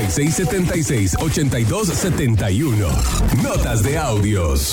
676-8271. Notas de audios.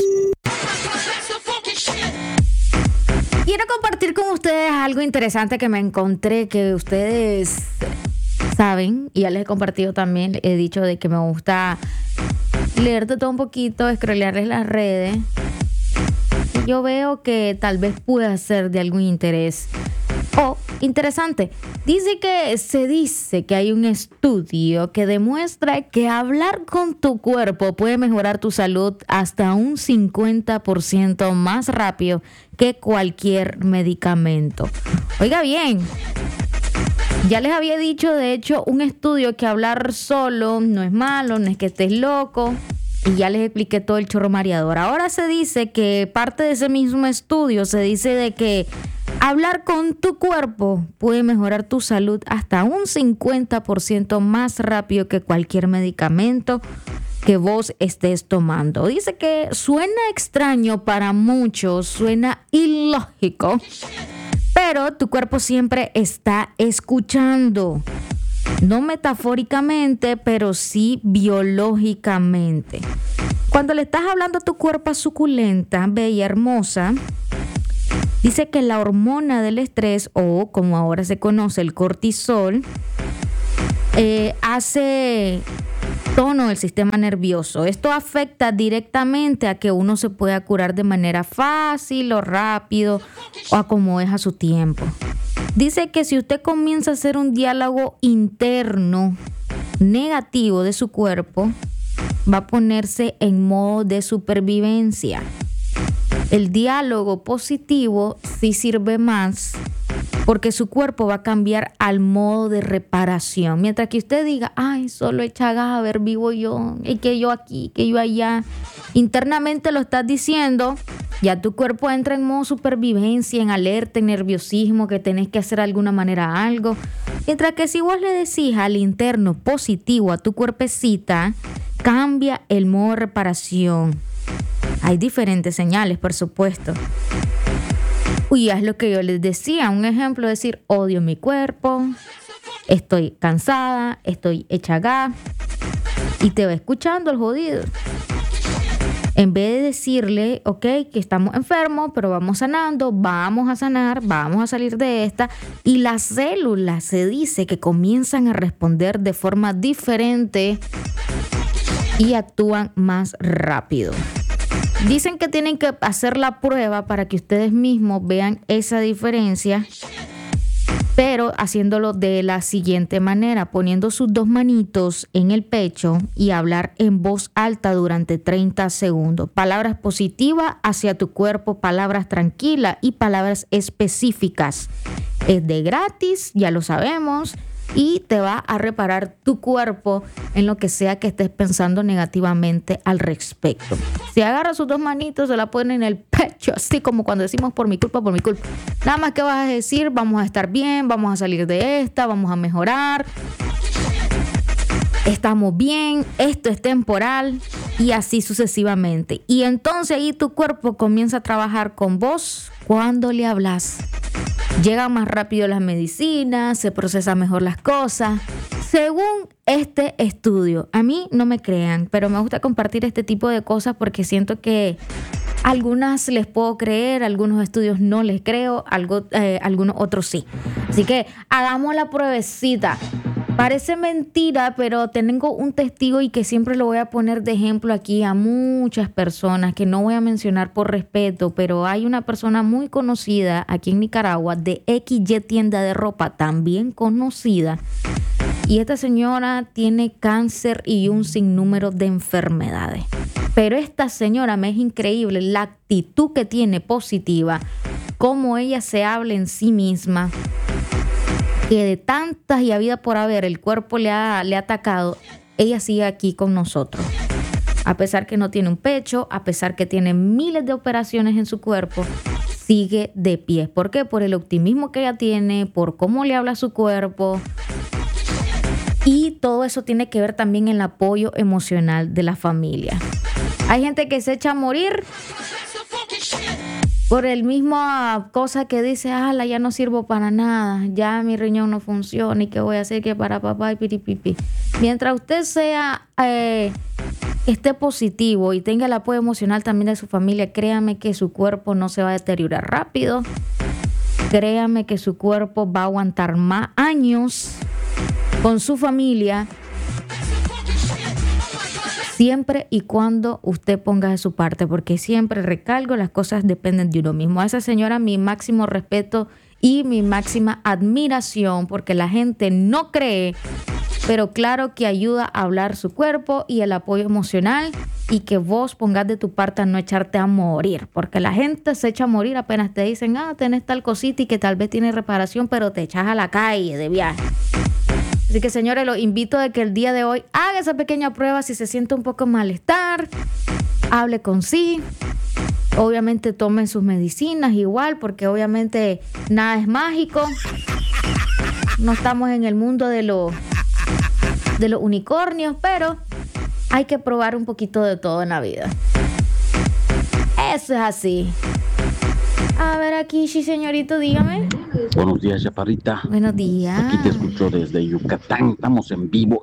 Quiero compartir con ustedes algo interesante que me encontré, que ustedes saben, y ya les he compartido también, he dicho de que me gusta leer de todo un poquito, scrollearles las redes. Yo veo que tal vez pueda ser de algún interés o interesante. Se dice que hay un estudio que demuestra que hablar con tu cuerpo puede mejorar tu salud hasta un 50% más rápido que cualquier medicamento. Oiga bien, ya les había dicho, de hecho, un estudio que hablar solo no es malo, no es que estés loco. Y ya les expliqué todo el chorro mareador. Ahora se dice que parte de ese mismo estudio se dice de que hablar con tu cuerpo puede mejorar tu salud hasta un 50% más rápido que cualquier medicamento que vos estés tomando. Dice que suena extraño para muchos, suena ilógico, pero tu cuerpo siempre está escuchando. No metafóricamente, pero sí biológicamente. Cuando le estás hablando a tu cuerpo suculenta, bella, hermosa, dice que la hormona del estrés, o como ahora se conoce, el cortisol, hace tono del sistema nervioso. Esto afecta directamente a que uno se pueda curar de manera fácil o rápido o a como es a su tiempo. Dice que si usted comienza a hacer un diálogo interno negativo de su cuerpo, va a ponerse en modo de supervivencia. El diálogo positivo sí sirve más porque su cuerpo va a cambiar al modo de reparación. Mientras que usted diga, ay, solo echa gas, a ver, vivo yo, y que yo aquí, que yo allá. Internamente lo estás diciendo, ya tu cuerpo entra en modo supervivencia, en alerta, en nerviosismo, que tenés que hacer de alguna manera algo. Mientras que si vos le decís al interno positivo a tu cuerpecita, cambia el modo de reparación. Hay diferentes señales, por supuesto. Uy, es lo que yo les decía. Un ejemplo, decir, odio mi cuerpo, estoy cansada, estoy hecha gas. Y te va escuchando el jodido. En vez de decirle, ok, que estamos enfermos, pero vamos sanando, vamos a sanar, vamos a salir de esta. Y las células se dice que comienzan a responder de forma diferente y actúan más rápido. Dicen que tienen que hacer la prueba para que ustedes mismos vean esa diferencia, pero haciéndolo de la siguiente manera, poniendo sus dos manitos en el pecho y hablar en voz alta durante 30 segundos. Palabras positivas hacia tu cuerpo, palabras tranquilas y palabras específicas. Es de gratis, ya lo sabemos. Y te va a reparar tu cuerpo en lo que sea que estés pensando negativamente al respecto. Si agarras sus dos manitos, se la ponen en el pecho, así como cuando decimos por mi culpa, por mi culpa. Nada más que vas a decir, vamos a estar bien, vamos a salir de esta, vamos a mejorar. Estamos bien, esto es temporal y así sucesivamente. Y entonces ahí tu cuerpo comienza a trabajar con vos cuando le hablas. Llegan más rápido las medicinas, se procesan mejor las cosas. Según este estudio, a mí no me crean, pero me gusta compartir este tipo de cosas porque siento que algunas les puedo creer, algunos estudios no les creo, algunos otros sí. Así que hagamos la pruebecita. Parece mentira, pero tengo un testigo y que siempre lo voy a poner de ejemplo aquí a muchas personas que no voy a mencionar por respeto, pero hay una persona muy conocida aquí en Nicaragua de XY tienda de ropa, también conocida. Y esta señora tiene cáncer y un sinnúmero de enfermedades. Pero esta señora me es increíble la actitud que tiene positiva, cómo ella se habla en sí misma, que de tantas y habida por haber el cuerpo le ha atacado, ella sigue aquí con nosotros. A pesar que no tiene un pecho, a pesar que tiene miles de operaciones en su cuerpo, sigue de pie. ¿Por qué? Por el optimismo que ella tiene, por cómo le habla a su cuerpo. Y todo eso tiene que ver también en el apoyo emocional de la familia. Hay gente que se echa a morir por el mismo cosa que dice, ala, ya no sirvo para nada, ya mi riñón no funciona y qué voy a hacer que para papá y piripipi. Mientras usted esté positivo y tenga el apoyo emocional también de su familia, créame que su cuerpo no se va a deteriorar rápido. Créame que su cuerpo va a aguantar más años con su familia, siempre y cuando usted ponga de su parte, porque siempre recalco, las cosas dependen de uno mismo. A esa señora mi máximo respeto y mi máxima admiración, porque la gente no cree, pero claro que ayuda a hablar su cuerpo y el apoyo emocional, y que vos pongas de tu parte a no echarte a morir, porque la gente se echa a morir apenas te dicen, tenés tal cosita y que tal vez tiene reparación, pero te echas a la calle de viaje. Así que, señores, los invito a que el día de hoy haga esa pequeña prueba. Si se siente un poco malestar, hable con sí. Obviamente tomen sus medicinas igual, porque obviamente nada es mágico. No estamos en el mundo de los unicornios, pero hay que probar un poquito de todo en la vida. Eso es así. A ver aquí, sí, señorito, dígame. Buenos días, chaparrita. Buenos días. Aquí te escucho desde Yucatán. Estamos en vivo.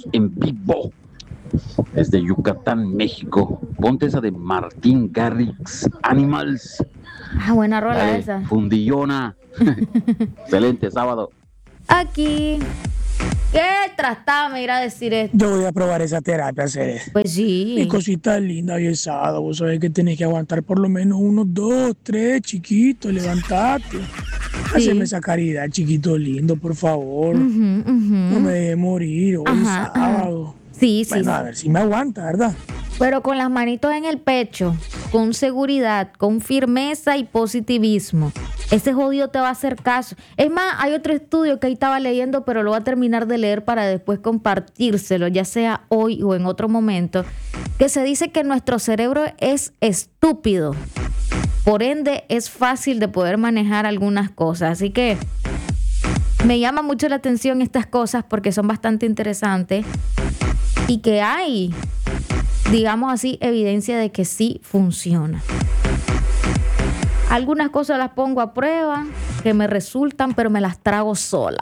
Desde Yucatán, México. Ponte esa de Martin Garrix, Animals. Buena rola. Dale, esa. Fundillona. Excelente sábado. Aquí. ¿Qué trastaba me irá a decir esto? Yo voy a probar esa terapia, Ceres. Pues sí. Mi cosita linda, hoy es sábado. Vos sabés que tenés que aguantar por lo menos 1, 2, 3, chiquito. Levantate. Sí. Haceme esa caridad, chiquito lindo, por favor. No me dejes morir. Hoy es sábado. Sí. Bueno, a ver si me aguanta, ¿verdad? Pero con las manitos en el pecho, con seguridad, con firmeza y positivismo. Ese jodido te va a hacer caso. Es más, hay otro estudio que ahí estaba leyendo, pero lo voy a terminar de leer para después compartírselo, ya sea hoy o en otro momento, que se dice que nuestro cerebro es estúpido. Por ende, es fácil de poder manejar algunas cosas. Así que me llama mucho la atención estas cosas porque son bastante interesantes y que hay, digamos así, evidencia de que sí funciona. Algunas cosas las pongo a prueba, que me resultan, pero me las trago sola.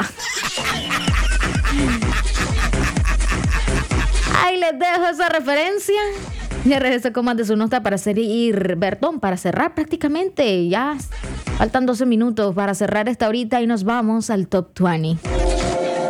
Ahí les dejo esa referencia. Ya regreso con más de su nota para cerrar prácticamente. Ya faltan 12 minutos para cerrar esta horita y nos vamos al Top 20.